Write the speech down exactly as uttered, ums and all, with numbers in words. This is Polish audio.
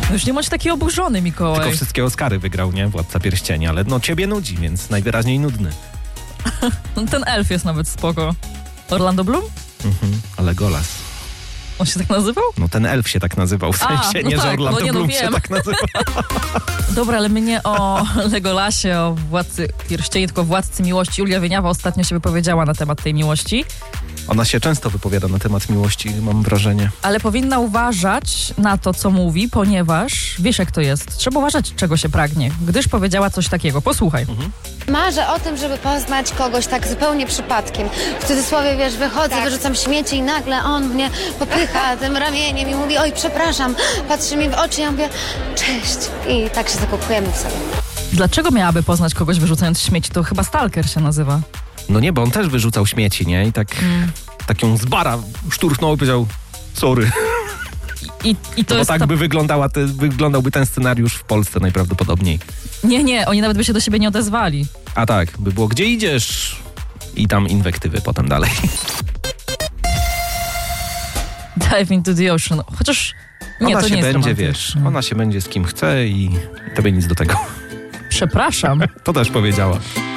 No już nie bądź taki oburzony, Mikołaj. Tylko wszystkie Oscary wygrał, nie? Władca Pierścieni, ale no ciebie nudzi, więc najwyraźniej nudny. No, ten elf jest nawet spoko. Orlando Bloom? Mhm, ale Golas. On się tak nazywał? No ten elf się tak nazywał, w sensie A, no nie, tak, że Orlando no nie, no Bloom się wiem. tak nazywał. Dobra, ale my nie o Legolasie, o Władcy Pierścieni, tylko o Władcy Miłości. Julia Wieniawa ostatnio się wypowiedziała na temat tej miłości. Ona się często wypowiada na temat miłości, mam wrażenie. Ale powinna uważać na to, co mówi, ponieważ wiesz jak to jest. Trzeba uważać, czego się pragnie, gdyż powiedziała coś takiego. Posłuchaj. Mhm. Marzę o tym, żeby poznać kogoś tak zupełnie przypadkiem. W cudzysłowie, wiesz, wychodzę, Tak. wyrzucam śmieci i nagle on mnie popycha tym ramieniem i mówi: oj, przepraszam, patrzy mi w oczy i ja mówię: cześć. I tak się zakochujemy w sobie. Dlaczego miałaby poznać kogoś wyrzucając śmieci? To chyba stalker się nazywa. No nie, bo on też wyrzucał śmieci, nie? I tak, Mm. tak ją z bara szturchnął i powiedział sorry. I, i to Bo jest tak ta... by wyglądała te, wyglądałby ten scenariusz w Polsce najprawdopodobniej. Nie, nie, oni nawet by się do siebie nie odezwali. A tak, by było gdzie idziesz i tam inwektywy potem dalej. Dive into the ocean. Chociaż nie, Ona to się nie jest będzie, romantyczne. wiesz, ona się będzie z kim chce i tobie nic do tego. Przepraszam. To też powiedziała.